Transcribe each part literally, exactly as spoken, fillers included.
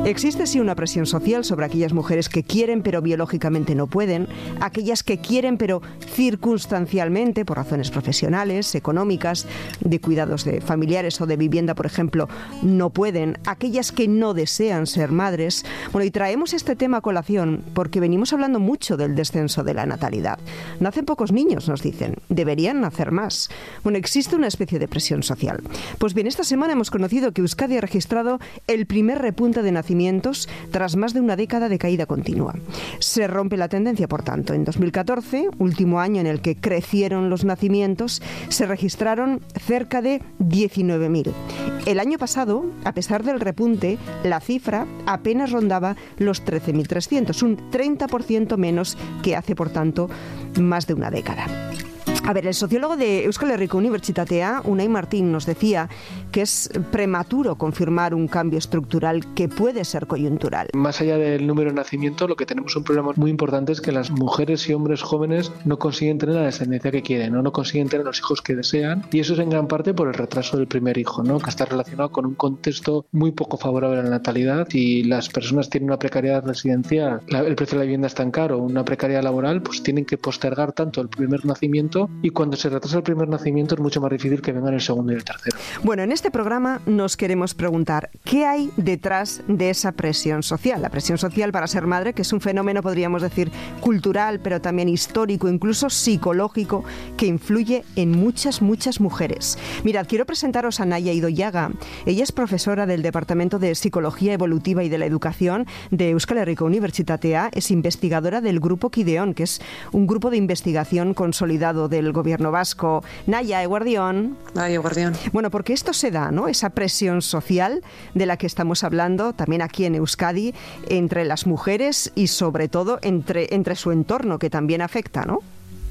Existe sí una presión social sobre aquellas mujeres que quieren pero biológicamente no pueden, aquellas que quieren pero circunstancialmente, por razones profesionales, económicas, de cuidados de familiares o de vivienda, por ejemplo, no pueden, aquellas que no desean ser madres. Bueno, y traemos este tema a colación porque venimos hablando mucho del descenso de la natalidad. Nacen pocos niños, nos dicen, deberían nacer más. Bueno, existe una especie de presión social. Pues bien, esta semana hemos conocido que Euskadi ha registrado el primer repunte de nacimientos tras más de una década de caída continua. Se rompe la tendencia, por tanto. En dos mil catorce, último año en el que crecieron los nacimientos, se registraron cerca de diecinueve mil. El año pasado, a pesar del repunte, la cifra apenas rondaba los trece mil trescientos, un treinta por ciento menos que hace, por tanto, más de una década. A ver, el sociólogo de Euskal Herriko Unibertsitatea, Unai Martín, nos decía que es prematuro confirmar un cambio estructural que puede ser coyuntural. Más allá del número de nacimiento, lo que tenemos un problema muy importante es que las mujeres y hombres jóvenes no consiguen tener la descendencia que quieren, ¿no? no consiguen tener los hijos que desean, y eso es en gran parte por el retraso del primer hijo, ¿no? que está relacionado con un contexto muy poco favorable a la natalidad, y las personas tienen una precariedad residencial, la, el precio de la vivienda es tan caro, una precariedad laboral, pues tienen que postergar tanto el primer nacimiento, y cuando se retrasa el primer nacimiento es mucho más difícil que vengan el segundo y el tercero. Bueno, en este programa nos queremos preguntar ¿qué hay detrás de esa presión social? La presión social para ser madre, que es un fenómeno, podríamos decir, cultural, pero también histórico, incluso psicológico, que influye en muchas, muchas mujeres. Mirad, quiero presentaros a Naya Idoyaga. Ella es profesora del Departamento de Psicología Evolutiva y de la Educación de Euskal Herriko Unibertsitatea, es investigadora del Grupo Kideon, que es un grupo de investigación consolidado del gobierno vasco. Naya, eguardión. Ay, eguardión. Bueno, porque esto se da, ¿no? Esa presión social de la que estamos hablando también aquí en Euskadi entre las mujeres y sobre todo entre, entre su entorno, que también afecta, ¿no?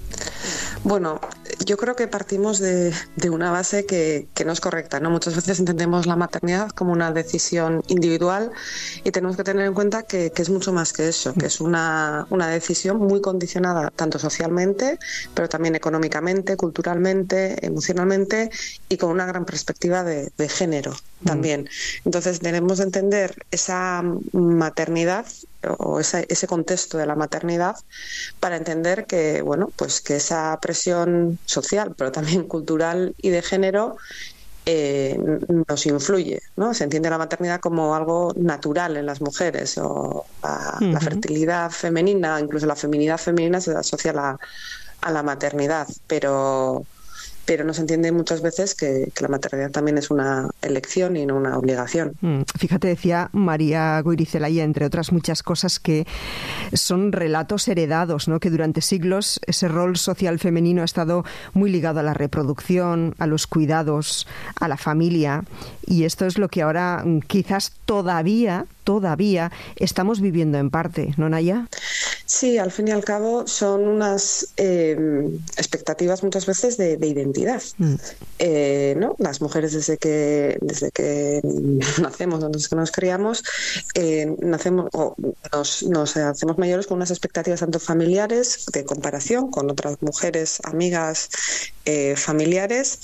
Bueno, yo creo que partimos de, de una base que, que no es correcta, ¿no? Muchas veces entendemos la maternidad como una decisión individual y tenemos que tener en cuenta que, que es mucho más que eso, que es una, una decisión muy condicionada tanto socialmente, pero también económicamente, culturalmente, emocionalmente y con una gran perspectiva de, de género también. Entonces debemos de entender esa maternidad o esa, ese contexto de la maternidad para entender que, bueno, pues que esa presión social, pero también cultural y de género eh, nos influye, ¿no? Se entiende la maternidad como algo natural en las mujeres, o la, uh-huh. la fertilidad femenina, incluso la feminidad femenina se asocia a la, a la maternidad, pero pero no se entiende muchas veces que, que la maternidad también es una elección y no una obligación. Mm, fíjate, decía María Goirizelaya, entre otras muchas cosas, que son relatos heredados, ¿no? Que durante siglos ese rol social femenino ha estado muy ligado a la reproducción, a los cuidados, a la familia, y esto es lo que ahora quizás todavía, todavía estamos viviendo en parte, ¿no, Naya? Sí, al fin y al cabo son unas eh, expectativas muchas veces de, de identidad. Mm. Eh, ¿no? Las mujeres desde que desde que nacemos, desde que nos criamos, eh, nacemos o nos, nos hacemos mayores con unas expectativas tanto familiares, de comparación con otras mujeres, amigas, eh, familiares.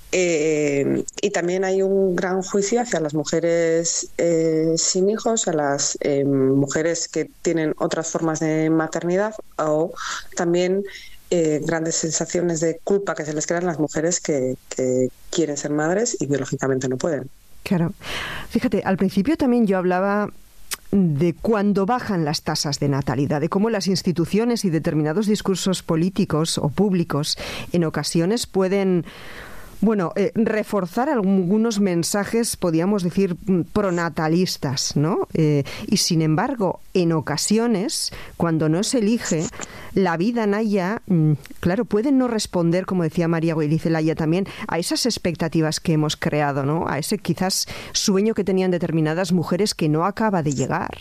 Eh, y también hay un gran juicio hacia las mujeres eh, sin hijos, a las eh, mujeres que tienen otras formas de maternidad, o también eh, grandes sensaciones de culpa que se les crean a las mujeres que, que quieren ser madres y biológicamente no pueden. Claro. Fíjate, al principio también yo hablaba de cuando bajan las tasas de natalidad, de cómo las instituciones y determinados discursos políticos o públicos en ocasiones pueden... Bueno, eh, reforzar algunos mensajes, podríamos decir, pronatalistas, ¿no? Eh, y sin embargo, en ocasiones, cuando no se elige, la vida, Naya, mmm, claro, puede no responder, como decía María Goirizelaya también, a esas expectativas que hemos creado, ¿no? A ese quizás sueño que tenían determinadas mujeres que no acaba de llegar.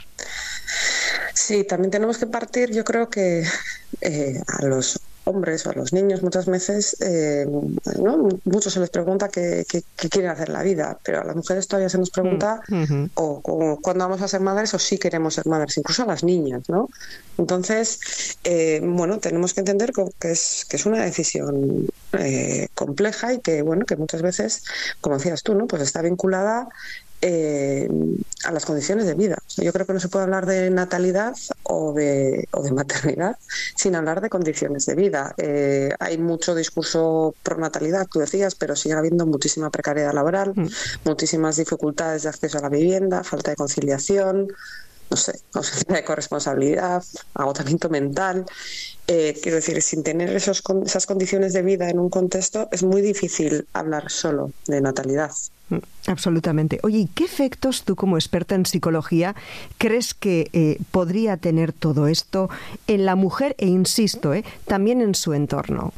Sí, también tenemos que partir, yo creo que eh, a los hombres o a los niños muchas veces, eh, ¿no? Muchos se les pregunta qué, qué, qué quieren hacer en la vida, pero a las mujeres todavía se nos pregunta uh-huh. o, o cuándo vamos a ser madres o si queremos ser madres, incluso a las niñas, ¿no? Entonces, eh, bueno, tenemos que entender que es, que es una decisión eh, compleja y que, bueno, que muchas veces, como decías tú, ¿no? Pues está vinculada eh, a las condiciones de vida. Yo creo que no se puede hablar de natalidad o de, o de maternidad sin hablar de condiciones de vida. Eh, hay mucho discurso pro natalidad, tú decías, pero sigue habiendo muchísima precariedad laboral, mm. muchísimas dificultades de acceso a la vivienda, falta de conciliación, no sé, ausencia de corresponsabilidad, agotamiento mental. Eh, quiero decir, sin tener esos, esas condiciones de vida en un contexto, es muy difícil hablar solo de natalidad. Absolutamente. Oye, ¿y qué efectos tú, como experta en psicología, crees que eh, podría tener todo esto en la mujer e, insisto, eh, también en su entorno?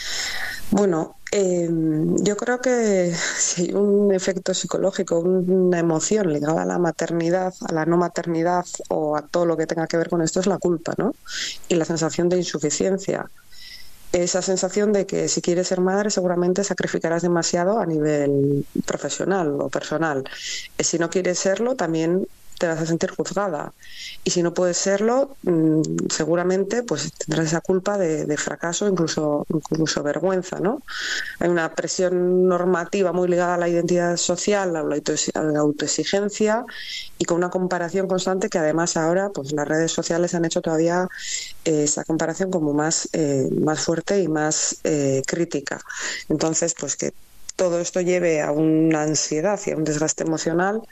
Bueno, eh, yo creo que si hay un efecto psicológico, una emoción ligada a la maternidad, a la no maternidad o a todo lo que tenga que ver con esto, es la culpa, ¿no? Y la sensación de insuficiencia. Esa sensación de que si quieres ser madre seguramente sacrificarás demasiado a nivel profesional o personal. Y si no quieres serlo, también te vas a sentir juzgada. Y si no puedes serlo, mmm, seguramente pues tendrás esa culpa de, de fracaso, incluso, incluso vergüenza, ¿no? Hay una presión normativa muy ligada a la identidad social, a la autoexigencia y con una comparación constante que además ahora pues las redes sociales han hecho todavía eh, esa comparación como más, eh, más fuerte y más eh, crítica. Entonces, pues que todo esto lleve a una ansiedad y a un desgaste emocional,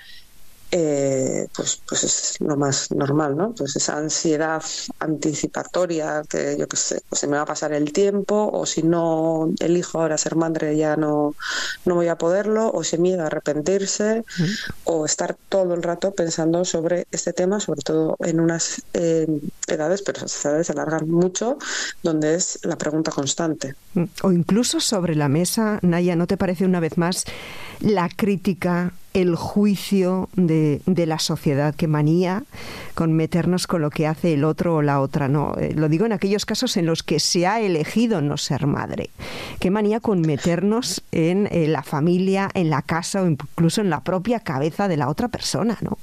Eh, pues, pues es lo más normal, ¿no? Pues esa ansiedad anticipatoria que yo qué sé, pues se me va a pasar el tiempo, o si no elijo ahora ser madre ya no, no voy a poderlo, o ese miedo a arrepentirse, mm. o estar todo el rato pensando sobre este tema, sobre todo en unas eh, edades, pero esas edades se alargan mucho, donde es la pregunta constante. O incluso sobre la mesa, Naya, ¿no te parece una vez más la crítica, el juicio de, de la sociedad? Qué manía con meternos con lo que hace el otro o la otra, ¿no? Eh, lo digo en aquellos casos en los que se ha elegido no ser madre. Qué manía con meternos en, en la familia, en la casa o incluso en la propia cabeza de la otra persona, ¿no?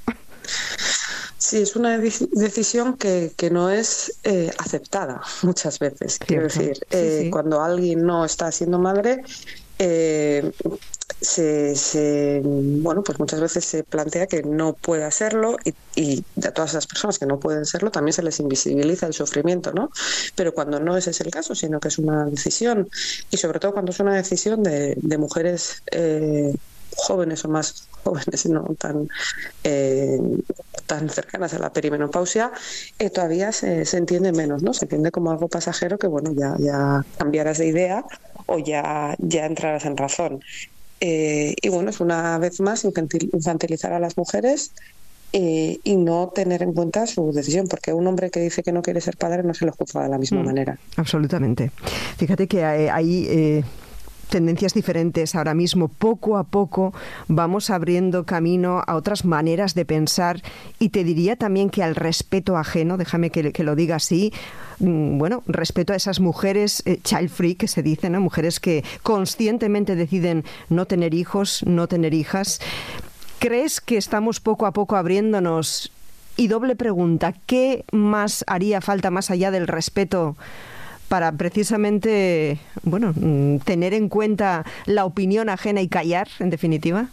Sí, es una de- decisión que, que no es eh, aceptada muchas veces. Quiero decir, Sí, eh, sí. cuando alguien no está siendo madre, eh, se, se, bueno, pues muchas veces se plantea que no puede hacerlo y, y a todas esas personas que no pueden serlo también se les invisibiliza el sufrimiento, ¿no? Pero cuando no ese es el caso, sino que es una decisión, y sobre todo cuando es una decisión de, de mujeres eh, jóvenes o más jóvenes, no tan eh, tan cercanas a la perimenopausia, eh, todavía se, se entiende menos, ¿no? Se entiende como algo pasajero que, bueno, ya, ya cambiarás de idea o ya, ya entrarás en razón. Eh, y bueno, es una vez más infantil, infantilizar a las mujeres eh, y no tener en cuenta su decisión, porque un hombre que dice que no quiere ser padre no se lo juzga de la misma mm, manera. Absolutamente. Fíjate que hay... hay eh... tendencias diferentes ahora mismo. Poco a poco vamos abriendo camino a otras maneras de pensar, y te diría también que al respeto ajeno, déjame que, que lo diga así, bueno, respeto a esas mujeres eh, child free que se dicen, ¿no? Mujeres que conscientemente deciden no tener hijos, no tener hijas. ¿Crees que estamos poco a poco abriéndonos? Y doble pregunta, ¿qué más haría falta más allá del respeto para precisamente, bueno, tener en cuenta la opinión ajena y callar, en definitiva?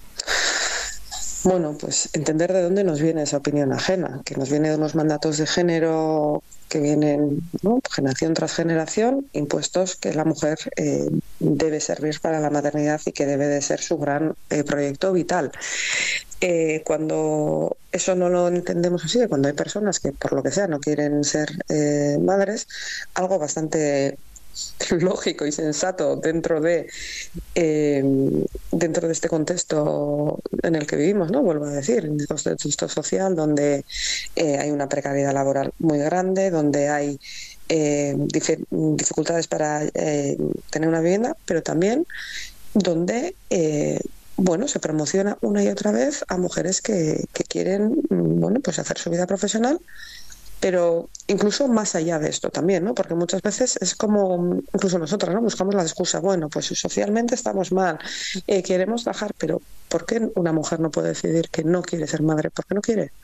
Bueno, pues entender de dónde nos viene esa opinión ajena, que nos viene de unos mandatos de género que vienen, ¿no?, generación tras generación, impuestos que la mujer eh, debe servir para la maternidad y que debe de ser su gran eh, proyecto vital. Eh, cuando eso no lo entendemos así, cuando hay personas que por lo que sea no quieren ser eh, madres, algo bastante lógico y sensato dentro de eh, dentro de este contexto en el que vivimos, ¿no? Vuelvo a decir, en este contexto social donde eh, hay una precariedad laboral muy grande, donde hay eh, dif- dificultades para eh, tener una vivienda, pero también donde eh, bueno, se promociona una y otra vez a mujeres que, que quieren, bueno, pues hacer su vida profesional, pero incluso más allá de esto también, ¿no? Porque muchas veces es como, incluso nosotras, ¿no?, buscamos la excusa, bueno, pues socialmente estamos mal, eh, queremos bajar, pero ¿por qué una mujer no puede decidir que no quiere ser madre? ¿Por qué no quiere?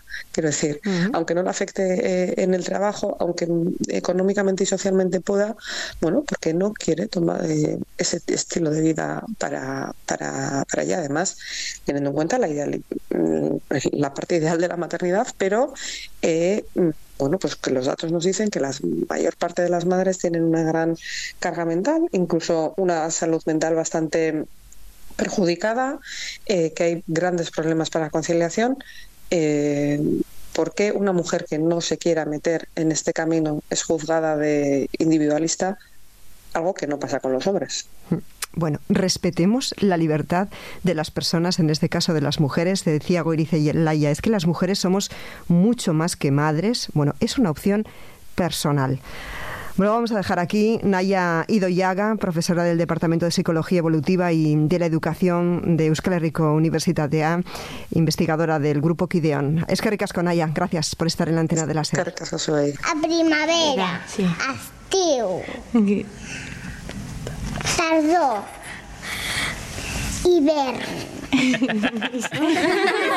Quiero decir, uh-huh. aunque no le afecte eh, en el trabajo, aunque económicamente y socialmente pueda, bueno, porque no quiere tomar eh, ese estilo de vida para, para, para ella, además, teniendo en cuenta la, ideal, la parte ideal de la maternidad, pero eh, bueno, pues que los datos nos dicen que la mayor parte de las madres tienen una gran carga mental, incluso una salud mental bastante perjudicada, eh, que hay grandes problemas para la conciliación. Eh, ¿Por qué una mujer que no se quiera meter en este camino es juzgada de individualista? Algo que no pasa con los hombres. Bueno, respetemos la libertad de las personas, en este caso de las mujeres. Te decía Goirizelaia, es que las mujeres somos mucho más que madres. Bueno, es una opción personal. Bueno, vamos a dejar aquí. Nahia Idoiaga, profesora del Departamento de Psicología Evolutiva y de la Educación de Euskal Herriko Unibertsitatea, investigadora del Grupo Kideon. Eskerrik asko, Nahia. Gracias por estar en la antena de la SER. Eskerrik asko zuei. A primavera, sí. Estiu, tardor, hivern.